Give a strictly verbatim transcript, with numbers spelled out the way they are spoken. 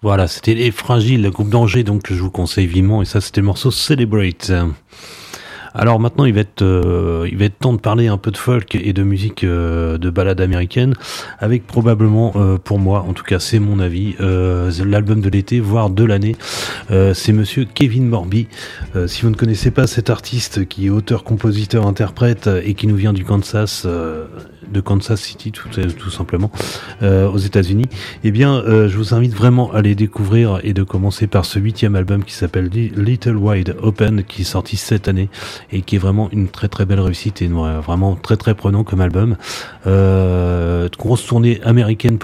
Voilà, c'était les Fragiles, le groupe d'Angers, donc que je vous conseille vivement, et ça c'était le morceau Celebrate. Alors maintenant, il va être, euh, il va être temps de parler un peu de folk et de musique euh, de ballade américaine, avec probablement, euh, pour moi, en tout cas c'est mon avis, euh, l'album de l'été, voire de l'année. Euh, c'est Monsieur Kevin Morby. Euh, si vous ne connaissez pas cet artiste qui est auteur, compositeur, interprète et qui nous vient du Kansas, euh, de Kansas City tout, tout simplement, euh, aux États-Unis, eh bien, euh, je vous invite vraiment à les découvrir et de commencer par ce huitième album qui s'appelle Little Wide Open, qui est sorti cette année et qui est vraiment une très très belle réussite et vraiment très très prenant comme album. Euh, grosse tournée américaine